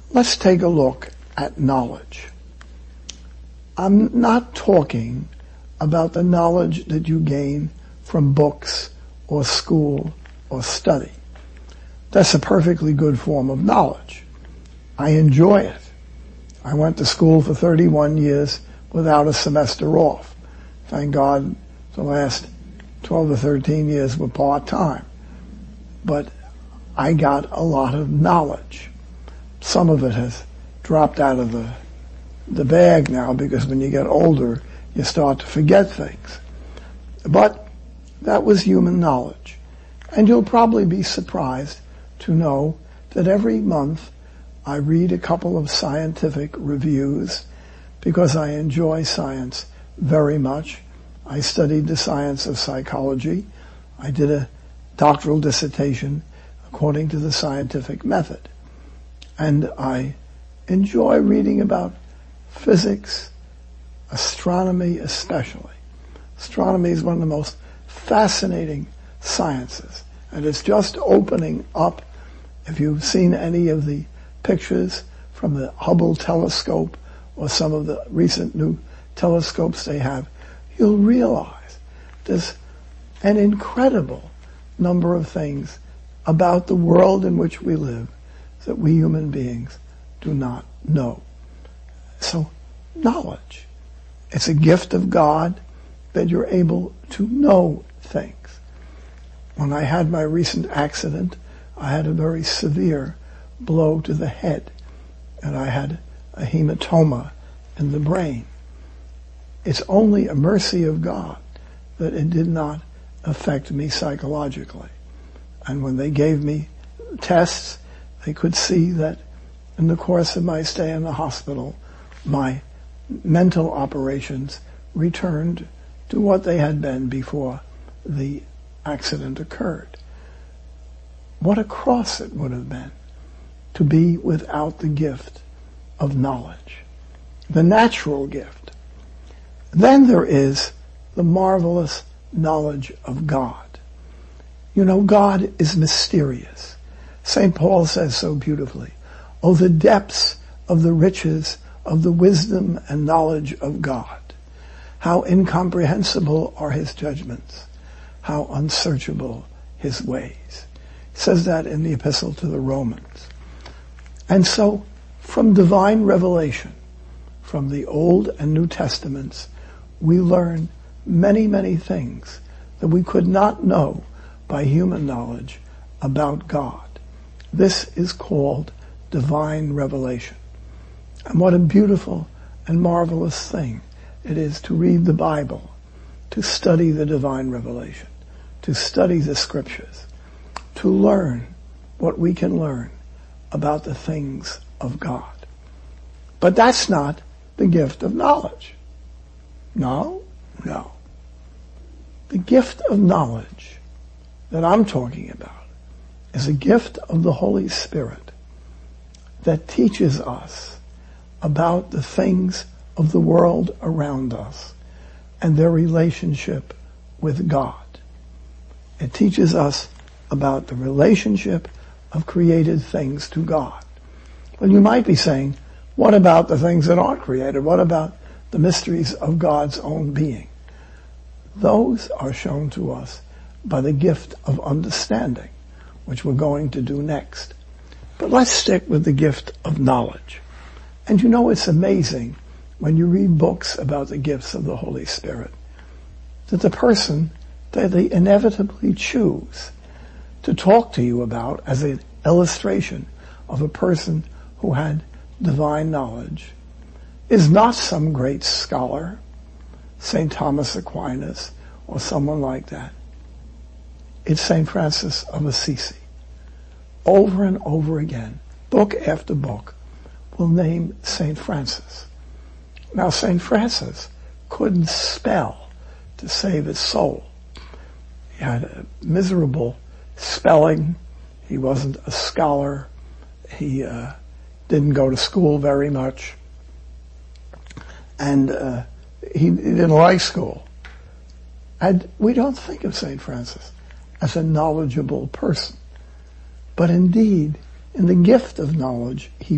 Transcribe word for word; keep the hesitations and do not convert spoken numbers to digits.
let's take a look at knowledge. I'm not talking about the knowledge that you gain from books or school or study. That's a perfectly good form of knowledge. I enjoy it. I went to school for thirty-one years without a semester off. Thank God the last twelve or thirteen years were part-time. But I got a lot of knowledge. Some of it has dropped out of the the bag now, because when you get older, you start to forget things. But that was human knowledge. And you'll probably be surprised to know that every month I read a couple of scientific reviews because I enjoy science very much. I studied the science of psychology. I did a doctoral dissertation according to the scientific method. And I enjoy reading about physics, astronomy especially. Astronomy is one of the most fascinating sciences, and it's just opening up. If you've seen any of the pictures from the Hubble telescope or some of the recent new telescopes they have, you'll realize there's an incredible number of things about the world in which we live that we human beings do not know. So, knowledge. It's a gift of God that you're able to know things. When I had my recent accident, I had a very severe blow to the head, and I had a hematoma in the brain. It's only a mercy of God that it did not affect me psychologically. And when they gave me tests, they could see that in the course of my stay in the hospital, my mental operations returned to what they had been before the accident occurred. What a cross it would have been to be without the gift of knowledge, the natural gift. Then there is the marvelous knowledge of God. You know, God is mysterious. Saint Paul says so beautifully, "Oh, the depths of the riches of the wisdom and knowledge of God. How incomprehensible are his judgments. How unsearchable his ways." He says that in the Epistle to the Romans. And so, from divine revelation, from the Old and New Testaments, we learn many, many things that we could not know by human knowledge about God. This is called divine revelation. And what a beautiful and marvelous thing it is to read the Bible, to study the divine revelation, to study the scriptures, to learn what we can learn about the things of God. But that's not the gift of knowledge. No, no. The gift of knowledge that I'm talking about is a gift of the Holy Spirit that teaches us about the things of the world around us and their relationship with God. It teaches us about the relationship of created things to God. Well, you might be saying, what about the things that aren't created? What about the mysteries of God's own being? Those are shown to us by the gift of understanding, which we're going to do next. But let's stick with the gift of knowledge. And you know, it's amazing when you read books about the gifts of the Holy Spirit, that the person that they inevitably choose to talk to you about as an illustration of a person who had divine knowledge is not some great scholar, Saint Thomas Aquinas, or someone like that. It's Saint Francis of Assisi. Over and over again, book after book, will name Saint Francis. Now, Saint Francis couldn't spell to save his soul. He had a miserable spelling. He wasn't a scholar. He uh, didn't go to school very much. And uh, he, he didn't like school. And we don't think of Saint Francis as a knowledgeable person. But indeed, in the gift of knowledge, he